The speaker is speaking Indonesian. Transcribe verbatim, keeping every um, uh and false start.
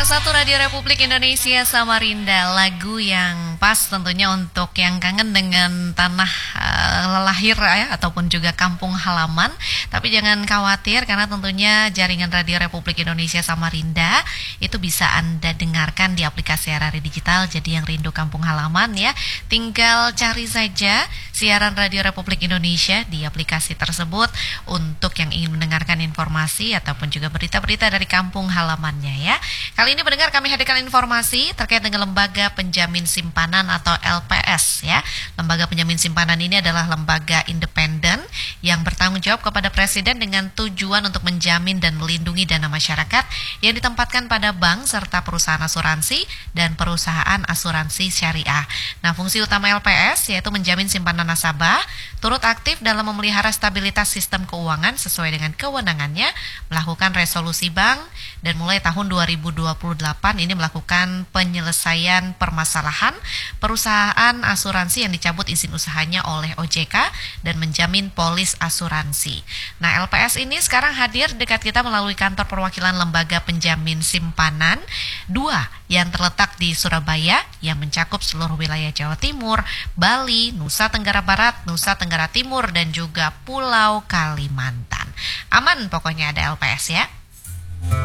satu Radio Republik Indonesia Samarinda, lagu yang pas tentunya untuk yang kangen dengan tanah uh, lahir ya, ataupun juga kampung halaman. Tapi jangan khawatir karena tentunya jaringan Radio Republik Indonesia Samarinda itu bisa Anda dengarkan di aplikasi R R I Digital. Jadi yang rindu kampung halaman ya, tinggal cari saja siaran Radio Republik Indonesia di aplikasi tersebut untuk yang ingin mendengarkan informasi ataupun juga berita-berita dari kampung halamannya ya. Kali ini pendengar kami hadirkan informasi terkait dengan Lembaga Penjamin Simpanan atau L P S ya. Lembaga Penjamin Simpanan ini adalah lembaga independen yang bertanggung jawab kepada Presiden dengan tujuan untuk menjamin dan melindungi dana masyarakat yang ditempatkan pada bank serta perusahaan asuransi dan perusahaan asuransi syariah. Nah, fungsi utama L P S yaitu menjamin simpanan nasabah, turut aktif dalam memelihara stabilitas sistem keuangan sesuai dengan kewenangannya, melakukan resolusi bank, dan mulai tahun dua ribu dua puluh delapan ini melakukan penyelesaian permasalahan perusahaan asuransi yang dicabut izin usahanya oleh O J K dan menjamin polis asuransi. Nah, L P S ini sekarang hadir dekat kita melalui kantor perwakilan Lembaga Penjamin Simpanan dua yang terletak di Surabaya yang mencakup seluruh wilayah Jawa Timur, Bali, Nusa Tenggara Barat, Nusa Tenggara Timur, dan juga Pulau Kalimantan. Aman pokoknya ada L P S ya.